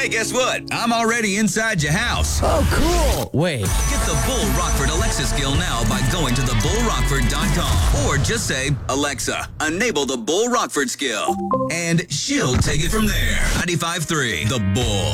Hey, guess what? I'm already inside your house. Oh, cool. Wait. Get the Bull Rockford Alexa skill now by going to thebullrockford.com. Or just say, Alexa, enable the Bull Rockford skill. And she'll take it from there. 95.3, The Bull.